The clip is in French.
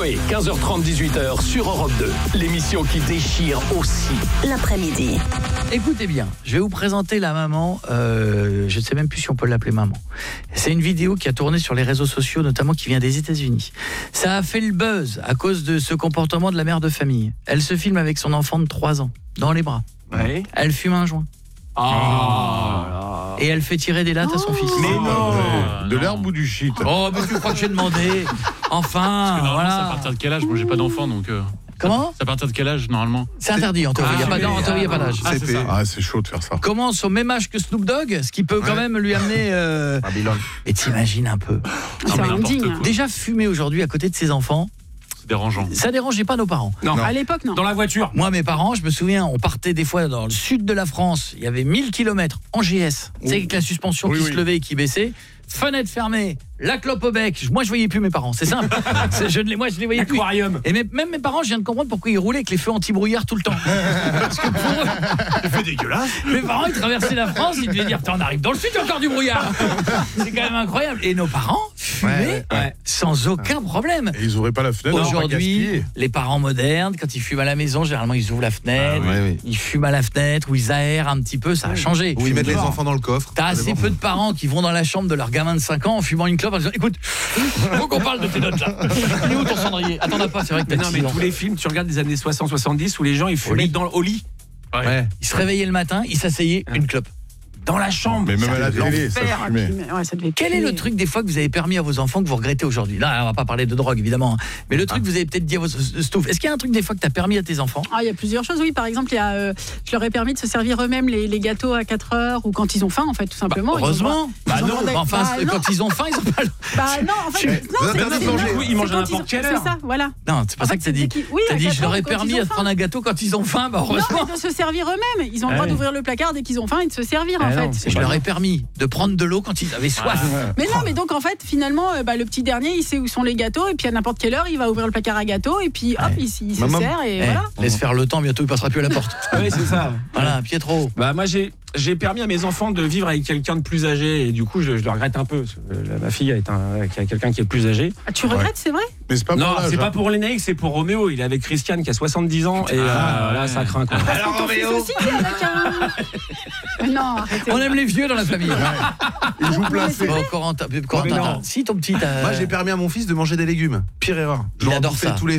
Coé, 15h30, 18h sur Europe 2. L'émission qui déchire aussi l'après-midi. Écoutez bien, je vais vous présenter la maman, je ne sais même plus si on peut l'appeler maman. C'est une vidéo qui a tourné sur les réseaux sociaux, notamment qui vient des États-Unis. Ça a fait le buzz à cause de ce comportement de la mère de famille. Elle se filme avec son enfant de 3 ans, dans les bras. Ouais. Elle fume un joint. Et elle fait tirer des lattes à son fils. Mais non. De l'herbe ou du shit? Oh, mais tu crois que j'ai demandé? Enfin, Voilà. C'est à voilà. partir de quel âge? Moi, j'ai pas d'enfant, donc... Comment? C'est à partir de quel âge, normalement? C'est interdit en théorie, il n'y a pas d'âge. Ah, c'est ça. Ah, c'est chaud de faire ça. Commence au même âge que Snoop Dogg, ce qui peut quand même lui amener... Babylone. Et t'imagines un peu. C'est mais indigne. n'importe quoi. Déjà fumer aujourd'hui à côté de ses enfants, C'est dérangeant. ça dérangeait pas nos parents. Non. À l'époque, non. Dans la voiture. Moi, mes parents, je me souviens, on partait des fois dans le sud de la France, il y avait 1000 km en GS. Tu sais, avec la suspension qui se levait et qui baissait, fenêtre fermée, la clope au bec. Moi, je voyais plus mes parents, c'est simple. Moi, je les voyais plus. Aquarium. Et même mes parents, je viens de comprendre pourquoi ils roulaient avec les feux anti-brouillard tout le temps. Parce que pour eux, C'est dégueulasse. mes parents, ils traversaient la France, ils devaient dire, putain, on arrive dans le sud, il y a encore du brouillard. C'est quand même incroyable. Et nos parents fumaient sans aucun problème. Et ils ouvraient pas la fenêtre. Aujourd'hui, les parents modernes, quand ils fument à la maison, généralement ils ouvrent la fenêtre, ils fument à la fenêtre ou ils aèrent un petit peu, ça a changé. Ou ils mettent les enfants dans le coffre. T'as assez peu de parents qui vont dans la chambre de leur gamin de 5 ans en fumant une clope en disant écoute, faut qu'on parle de tes notes là. Il est où ton cendrier? Attends, pas, c'est vrai que t'as Non, mais 6 ans. tous les films, tu regardes des années 60-70 où les gens ils fumaient au lit. Ouais. Ils se réveillaient le matin, ils s'asseyaient, une clope. Dans la chambre. Mais même à la télé, ça L'enfer, fumait. ouais, ça devait Quel est le truc des fois que vous avez permis à vos enfants que vous regrettez aujourd'hui? Là, on va pas parler de drogue évidemment, hein. Mais le truc que vous avez peut-être dit à vos Stouff, est-ce qu'il y a un truc des fois que tu as permis à tes enfants? Ah, il y a plusieurs choses, oui. Par exemple, je leur ai permis de se servir eux-mêmes les gâteaux à 4 heures ou quand ils ont faim, en fait, tout simplement. Heureusement. Ils ont droit- Enfin, non. quand ils ont faim, ils ont pas le... Bah non, en fait, non, Ils mangent à quand n'importe quelle C'est heure. ça, voilà. Non, c'est pas En ça fait, que t'as dit. oui, T'as à dit, 4 je leur ai heures, quand permis ils ont de prendre un gâteau quand ils ont faim, bah Non, heureusement. mais de se servir eux-mêmes. Ils ont le droit d'ouvrir le placard dès qu'ils ont faim et de se servir, en non, fait. Je leur ai permis de prendre de l'eau quand ils avaient soif. Mais non, mais donc en fait, finalement, le petit dernier, il sait où sont les gâteaux, et puis à n'importe quelle heure, il va ouvrir le placard à gâteaux, et puis hop, il se sert, et voilà. Laisse faire le temps, bientôt il passera plus à la porte. Oui, c'est ça. Voilà, Pietro. Bah moi j'ai permis à mes enfants de vivre avec quelqu'un de plus âgé et du coup je le regrette un peu. Parce que ma fille a quelqu'un qui est plus âgé. Ah, tu regrettes, c'est vrai? Mais c'est pas Non, pour l'âge, c'est pas hein. pour l'aîné, c'est pour Roméo. Il est avec Christiane qui a 70 ans et là ça craint quoi. Alors, ton fils aussi, il est avec un... Non, arrêtez. On aime les vieux dans la famille. Ils jouent placé. Oh, Corentin, Mais non. si ton petit... Moi, j'ai permis à mon fils de manger des légumes. Pire erreur. Je Il leur adore bouffais ça. tous les